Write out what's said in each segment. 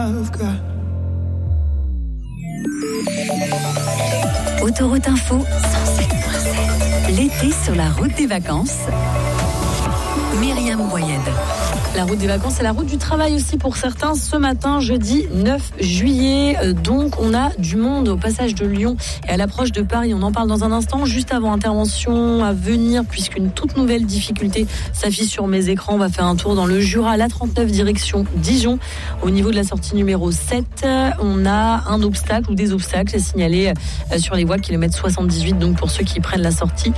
Autoroute Info 107.7. L'été sur la route des vacances. Myriam Boyed. La route des vacances, c'est la route du travail aussi pour certains. Ce matin, jeudi 9 juillet, donc on a du monde au passage de Lyon et à l'approche de Paris. On en parle dans un instant, juste avant intervention à venir, puisqu'une toute nouvelle difficulté s'affiche sur mes écrans. On va faire un tour dans le Jura, la 39 direction Dijon. Au niveau de la sortie numéro 7, on a un obstacle ou des obstacles à signaler sur les voies kilomètre 78, donc pour ceux qui prennent la sortie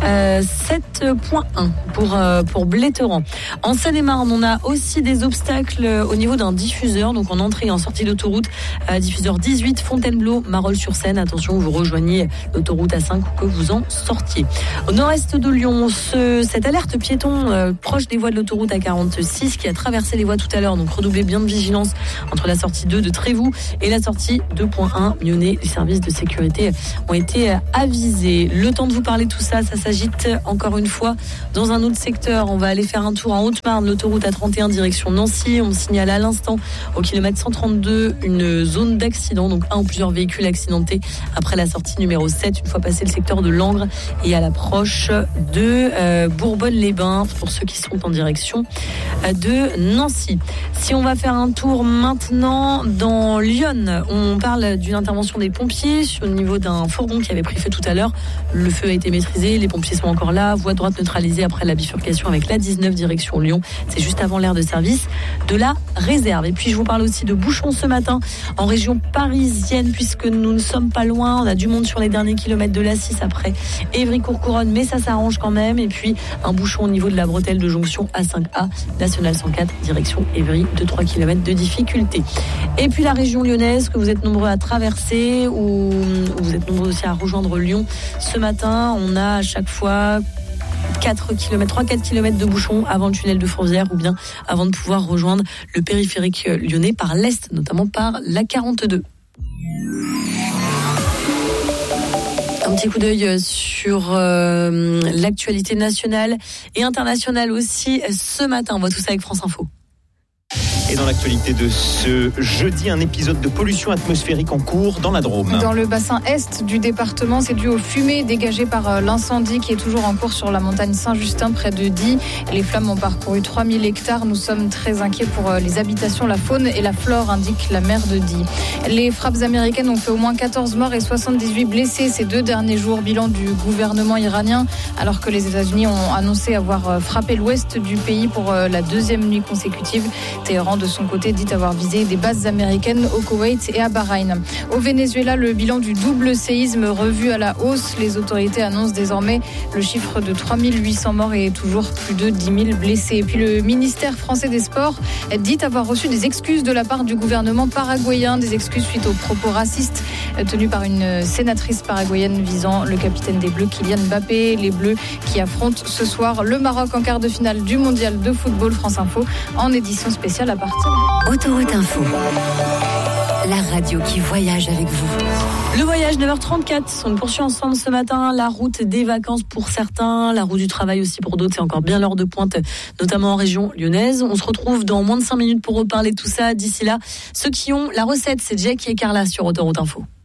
7.1 pour Bléteran. En Seine-et-Marne, on a aussi des obstacles au niveau d'un diffuseur, donc en entrée et en sortie d'autoroute, diffuseur 18, Fontainebleau, Marolles-sur-Seine. Attention, vous rejoignez l'autoroute A5 ou que vous en sortiez. Au nord-est de Lyon, cette alerte piéton proche des voies de l'autoroute A46 qui a traversé les voies tout à l'heure, donc redoublez bien de vigilance entre la sortie 2 de Trévoux et la sortie 2.1 Lyonnais. Les services de sécurité ont été avisés. Le temps de vous parler de tout ça, ça s'agite encore une fois dans un autre secteur. On va aller faire un tour en Haute-Marne, l'autoroute A31 direction Nancy. On signale à l'instant au kilomètre 132 une zone d'accident, donc un ou plusieurs véhicules accidentés après la sortie numéro 7, une fois passé le secteur de Langres et à l'approche de Bourbonne-les-Bains pour ceux qui sont en direction de Nancy. Si on va faire un tour maintenant dans Lyon, on parle d'une intervention des pompiers au niveau d'un fourgon qui avait pris feu tout à l'heure. Le feu a été maîtrisé, les pompiers sont encore là, voie droite neutralisée après la bifurcation avec la 19 direction Lyon. C'est juste avant l'aire de service de la réserve. Et puis je vous parle aussi de bouchons ce matin en région parisienne, puisque nous ne sommes pas loin. On a du monde sur les derniers kilomètres de l'A6 après Évry-Courcouronne, mais ça s'arrange quand même. Et puis un bouchon au niveau de la bretelle de jonction A5A, nationale 104, direction Évry, de 3 km de difficulté. Et puis la région lyonnaise que vous êtes nombreux à traverser ou vous êtes nombreux aussi à rejoindre Lyon. Ce matin, on a à chaque fois 3-4 km de bouchons avant le tunnel de Fourvière ou bien avant de pouvoir rejoindre le périphérique lyonnais par l'est, notamment par la 42. Un petit coup d'œil sur l'actualité nationale et internationale aussi ce matin. On voit tout ça avec France Info. Et dans l'actualité de ce jeudi, un épisode de pollution atmosphérique en cours dans la Drôme. Dans le bassin est du département, c'est dû aux fumées dégagées par l'incendie qui est toujours en cours sur la montagne Saint-Justin près de Die. Les flammes ont parcouru 3000 hectares. Nous sommes très inquiets pour les habitations, la faune et la flore, indique la maire de Die. Les frappes américaines ont fait au moins 14 morts et 78 blessés ces 2 derniers jours. Bilan du gouvernement iranien, alors que les États-Unis ont annoncé avoir frappé l'ouest du pays pour la 2e nuit consécutive. Téhéran, de son côté, dit avoir visé des bases américaines au Koweït et à Bahreïn. Au Venezuela, le bilan du double séisme revu à la hausse. Les autorités annoncent désormais le chiffre de 3800 morts et toujours plus de 10 000 blessés. Et puis le ministère français des Sports dit avoir reçu des excuses de la part du gouvernement paraguayen, des excuses suite aux propos racistes tenus par une sénatrice paraguayenne visant le capitaine des Bleus, Kylian Mbappé. Les Bleus qui affrontent ce soir le Maroc en quart de finale du mondial de football. France Info en édition spéciale à partir de... Autoroute Info, la radio qui voyage avec vous. Le voyage 9h34, on poursuit ensemble ce matin la route des vacances pour certains, la route du travail aussi pour d'autres, c'est encore bien l'heure de pointe, notamment en région lyonnaise. On se retrouve dans moins de 5 minutes pour reparler de tout ça. D'ici là, ceux qui ont la recette, c'est Jackie et Carla sur Autoroute Info.